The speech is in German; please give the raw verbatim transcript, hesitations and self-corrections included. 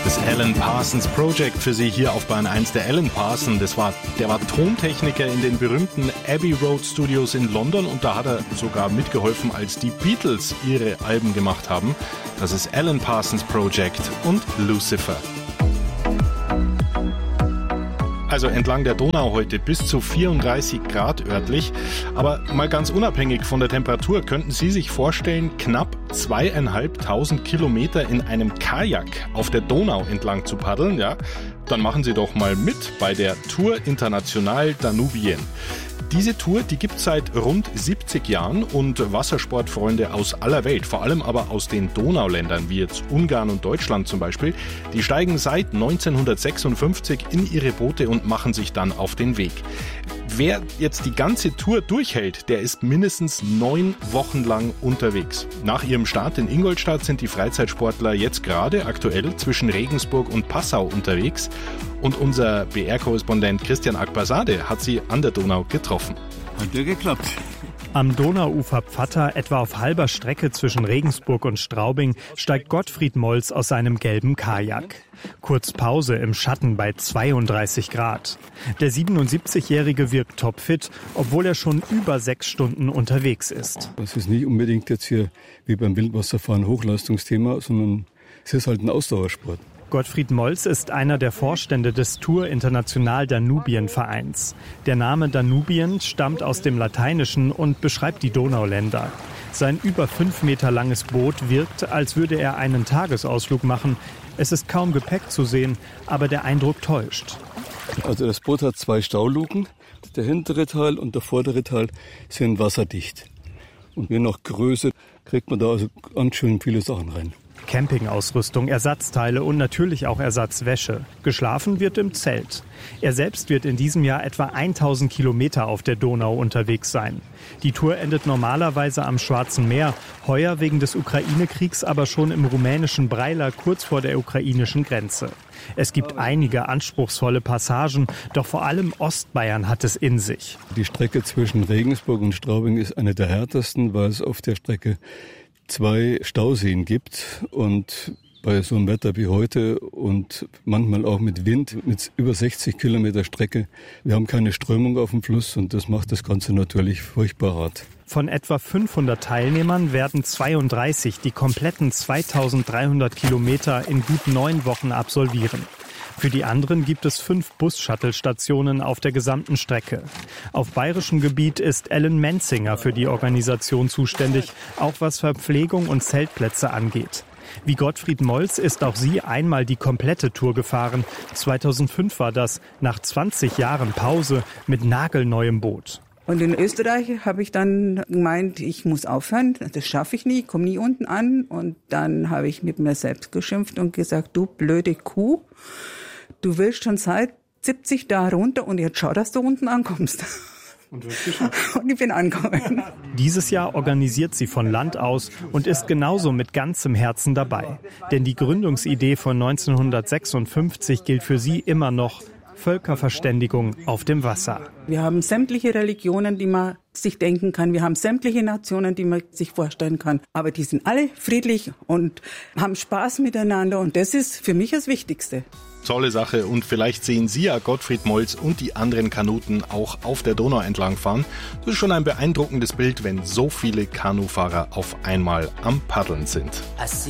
Das Alan Parsons Project für Sie hier auf Bahn eins. Der Alan Parsons, das war, der war Tontechniker in den berühmten Abbey Road Studios in London und da hat er sogar mitgeholfen, als die Beatles ihre Alben gemacht haben. Das ist Alan Parsons Project und Lucifer. Also entlang der Donau heute bis zu vierunddreißig Grad örtlich. Aber mal ganz unabhängig von der Temperatur, könnten Sie sich vorstellen, knapp zweieinhalbtausend Kilometer in einem Kajak auf der Donau entlang zu paddeln? Ja, dann machen Sie doch mal mit bei der Tour International Danubien. Diese Tour, die gibt es seit rund siebzig Jahren und Wassersportfreunde aus aller Welt, vor allem aber aus den Donauländern, wie jetzt Ungarn und Deutschland zum Beispiel, die steigen seit neunzehnhundertsechsundfünfzig in ihre Boote und machen sich dann auf den Weg. Wer jetzt die ganze Tour durchhält, der ist mindestens neun Wochen lang unterwegs. Nach ihrem Start in Ingolstadt sind die Freizeitsportler jetzt gerade aktuell zwischen Regensburg und Passau unterwegs. Und unser B R-Korrespondent Christian Akbazadeh hat sie an der Donau getroffen. Hat ja geklappt. Am Donauufer Pfatter, etwa auf halber Strecke zwischen Regensburg und Straubing, steigt Gottfried Molz aus seinem gelben Kajak. Kurz Pause im Schatten bei zweiunddreißig Grad. Der siebenundsiebzigjährige wirkt topfit, obwohl er schon über sechs Stunden unterwegs ist. Das ist nicht unbedingt jetzt hier wie beim Wildwasserfahren Hochleistungsthema, sondern es ist halt ein Ausdauersport. Gottfried Molz ist einer der Vorstände des Tour International Danubien Vereins. Der Name Danubien stammt aus dem Lateinischen und beschreibt die Donauländer. Sein über fünf Meter langes Boot wirkt, als würde er einen Tagesausflug machen. Es ist kaum Gepäck zu sehen, aber der Eindruck täuscht. Also das Boot hat zwei Stauluken. Der hintere Teil und der vordere Teil sind wasserdicht. Und je nach Größe kriegt man da also ganz schön viele Sachen rein. Campingausrüstung, Ersatzteile und natürlich auch Ersatzwäsche. Geschlafen wird im Zelt. Er selbst wird in diesem Jahr etwa tausend Kilometer auf der Donau unterwegs sein. Die Tour endet normalerweise am Schwarzen Meer, heuer wegen des Ukraine-Kriegs aber schon im rumänischen Brejla kurz vor der ukrainischen Grenze. Es gibt einige anspruchsvolle Passagen, doch vor allem Ostbayern hat es in sich. Die Strecke zwischen Regensburg und Straubing ist eine der härtesten, weil es auf der Strecke zwei Stauseen gibt und bei so einem Wetter wie heute und manchmal auch mit Wind, mit über sechzig Kilometer Strecke. Wir haben keine Strömung auf dem Fluss und das macht das Ganze natürlich furchtbar hart. Von etwa fünfhundert Teilnehmern werden zweiunddreißig die kompletten zweitausenddreihundert Kilometer in gut neun Wochen absolvieren. Für die anderen gibt es fünf Bus-Shuttle-Stationen auf der gesamten Strecke. Auf bayerischem Gebiet ist Ellen Menzinger für die Organisation zuständig, auch was Verpflegung und Zeltplätze angeht. Wie Gottfried Molz ist auch sie einmal die komplette Tour gefahren. zweitausendfünf war das, nach zwanzig Jahren Pause mit nagelneuem Boot. Und in Österreich habe ich dann gemeint, ich muss aufhören, das schaffe ich nie, ich komme nie unten an. Und dann habe ich mit mir selbst geschimpft und gesagt, du blöde Kuh, du willst schon seit siebzig da runter und jetzt schau, dass du unten ankommst. Und, und ich bin angekommen. Dieses Jahr organisiert sie von Land aus und ist genauso mit ganzem Herzen dabei. Denn die Gründungsidee von neunzehnhundertsechsundfünfzig gilt für sie immer noch: Völkerverständigung auf dem Wasser. Wir haben sämtliche Religionen, die man sich denken kann. Wir haben sämtliche Nationen, die man sich vorstellen kann. Aber die sind alle friedlich und haben Spaß miteinander. Und das ist für mich das Wichtigste. Tolle Sache und vielleicht sehen Sie ja Gottfried Molz und die anderen Kanuten auch auf der Donau entlang fahren. Das ist schon ein beeindruckendes Bild, wenn so viele Kanufahrer auf einmal am Paddeln sind.